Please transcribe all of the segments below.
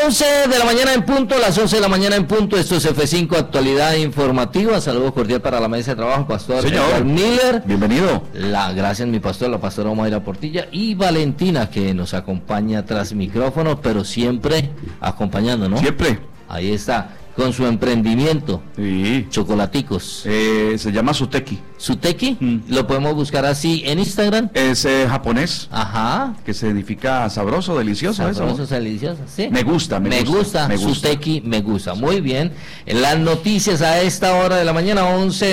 11 de la mañana en punto, las 11 de la mañana en punto, esto es F5 Actualidad Informativa. Saludos cordial para la mesa de trabajo, Pastor Edgar Miller. Bienvenido. Gracias mi pastor, la pastora Omaira Portilla y Valentina, que nos acompaña tras micrófono, pero siempre acompañando, ¿no? Siempre. Ahí está, con su emprendimiento. Sí. Chocolaticos. Se llama Suteki. ¿Suteki? ¿Lo podemos buscar así en Instagram? Es japonés. Ajá. Que se edifica sabroso, delicioso. Sabroso, delicioso, sí. Me gusta. Suteki, me gusta. Muy bien. En las noticias a esta hora de la mañana,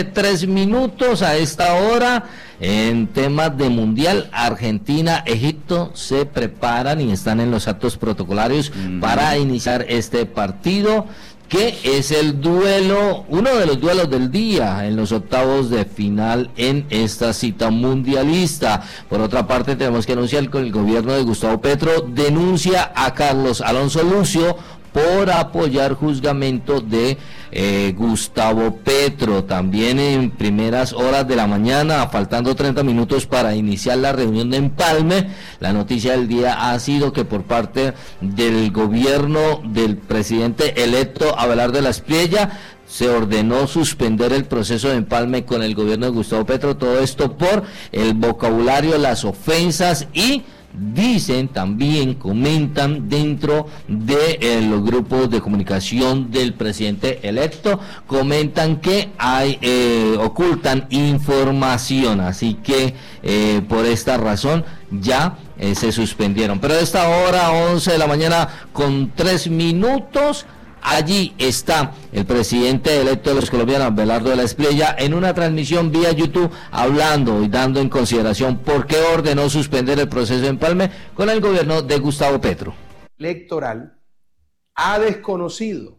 11:03 a esta hora. En temas de mundial, Argentina, Egipto se preparan y están en los actos protocolarios para iniciar este partido, que es el duelo, uno de los duelos del día en los octavos de final en esta cita mundialista. Por otra parte, tenemos que anunciar que el gobierno de Gustavo Petro denuncia a Carlos Alonso Lucio por apoyar juzgamento de Gustavo Petro. También en primeras horas de la mañana, faltando 30 minutos para iniciar la reunión de Empalme, la noticia del día ha sido que por parte del gobierno del presidente electo Abelardo de la Espriella se ordenó suspender el proceso de empalme con el gobierno de Gustavo Petro. Todo esto por el vocabulario, las ofensas y dicen, también comentan dentro de los grupos de comunicación del presidente electo, comentan que ocultan información, así que por esta razón ya se suspendieron. Pero a esta hora, 11 de la mañana con 3 minutos, allí está el presidente electo de los colombianos, Abelardo de la Espriella, en una transmisión vía YouTube, hablando y dando en consideración por qué ordenó suspender el proceso de empalme con el gobierno de Gustavo Petro. Electoral ha desconocido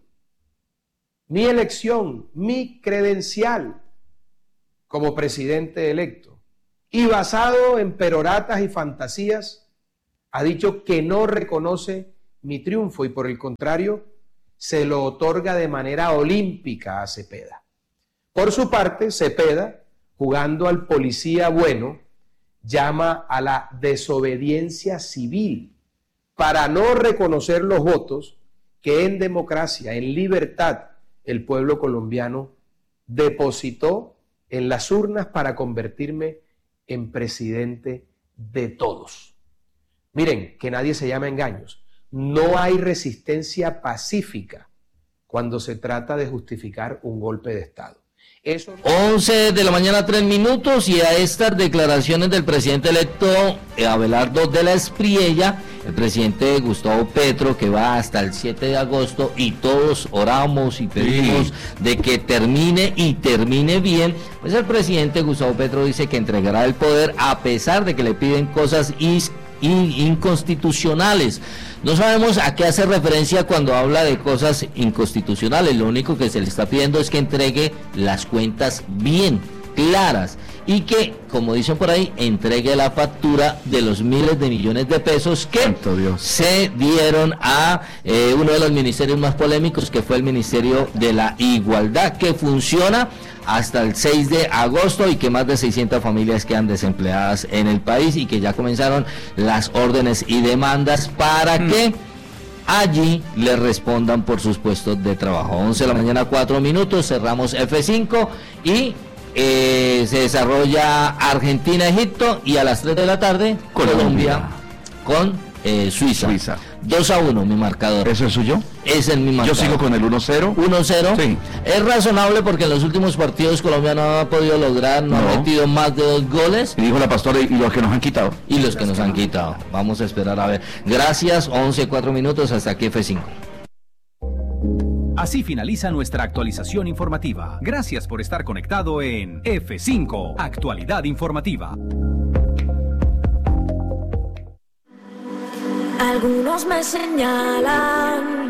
mi elección, mi credencial como presidente electo, y basado en peroratas y fantasías, ha dicho que no reconoce mi triunfo y por el contrario, se lo otorga de manera olímpica a Cepeda. Por su parte, Cepeda, jugando al policía bueno, llama a la desobediencia civil para no reconocer los votos que en democracia, en libertad, el pueblo colombiano depositó en las urnas para convertirme en presidente de todos. Miren, que nadie se llame a engaños. No hay resistencia pacífica cuando se trata de justificar un golpe de Estado. 11 de la mañana, 3 minutos, y a estas declaraciones del presidente electo Abelardo de la Espriella, el presidente Gustavo Petro, que va hasta el 7 de agosto, y todos oramos y pedimos de que termine y termine bien, pues el presidente Gustavo Petro dice que entregará el poder a pesar de que le piden cosas inconstitucionales. No sabemos a qué hace referencia cuando habla de cosas inconstitucionales. Lo único que se le está pidiendo es que entregue las cuentas bien claras y que, como dicen por ahí, entregue la factura de los miles de millones de pesos que se dieron a uno de los ministerios más polémicos, que fue el Ministerio de la Igualdad, que funciona hasta el 6 de agosto y que más de 600 familias quedan desempleadas en el país y que ya comenzaron las órdenes y demandas para que allí le respondan por sus puestos de trabajo. 11 de la mañana, 4 minutos, cerramos F5 y se desarrolla Argentina-Egipto y a las 3 de la tarde Colombia con Suiza. 2-1 mi marcador. ¿Eso es suyo? Ese es mi marcador. Yo sigo con el 1-0. 1-0. Sí. Es razonable porque en los últimos partidos Colombia no ha podido lograr, no ha metido más de 2 goles. Y dijo la pastora, y los que nos han quitado. Y los que nos han quitado. Vamos a esperar a ver. Gracias, 11:04 minutos, hasta aquí F5. Así finaliza nuestra actualización informativa. Gracias por estar conectado en F5 Actualidad Informativa. Algunos me señalan